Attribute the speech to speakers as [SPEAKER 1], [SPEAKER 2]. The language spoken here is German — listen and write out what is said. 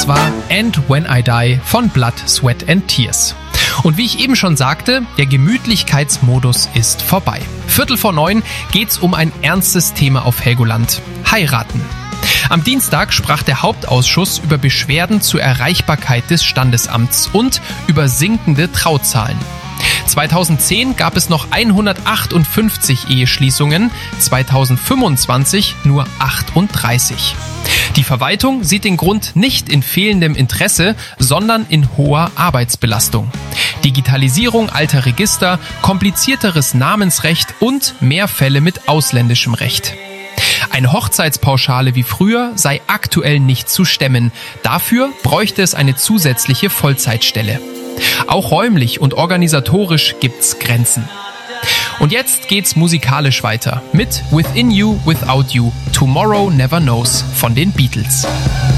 [SPEAKER 1] Das war And When I Die von Blood, Sweat and Tears. Und wie ich eben schon sagte, der Gemütlichkeitsmodus ist vorbei. 8:45 geht's um ein ernstes Thema auf Helgoland: Heiraten. Am Dienstag sprach der Hauptausschuss über Beschwerden zur Erreichbarkeit des Standesamts und über sinkende Trauzahlen. 2010 gab es noch 158 Eheschließungen, 2025 nur 38. Die Verwaltung sieht den Grund nicht in fehlendem Interesse, sondern in hoher Arbeitsbelastung. Digitalisierung alter Register, komplizierteres Namensrecht und mehr Fälle mit ausländischem Recht. Eine Hochzeitspauschale wie früher sei aktuell nicht zu stemmen. Dafür bräuchte es eine zusätzliche Vollzeitstelle. Auch räumlich und organisatorisch gibt's Grenzen. Und jetzt geht's musikalisch weiter mit Within You, Without You, Tomorrow Never Knows von den Beatles.